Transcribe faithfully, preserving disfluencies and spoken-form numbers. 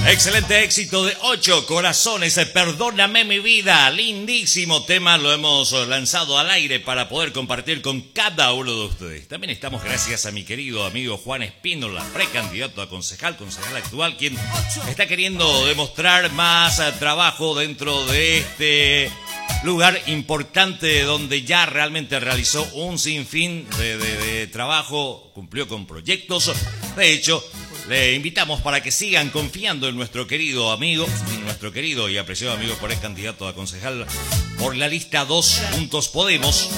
Excelente éxito de Ocho Corazones, Perdóname mi vida, lindísimo tema, lo hemos lanzado al aire para poder compartir con cada uno de ustedes. También estamos gracias a mi querido amigo Juan Espínola, precandidato a concejal, concejal actual, quien está queriendo demostrar más trabajo dentro de este lugar importante donde ya realmente realizó un sinfín de, de, de trabajo, cumplió con proyectos. De hecho, le invitamos para que sigan confiando en nuestro querido amigo, nuestro querido y apreciado amigo por el candidato a concejal por la lista dos, Juntos Podemos.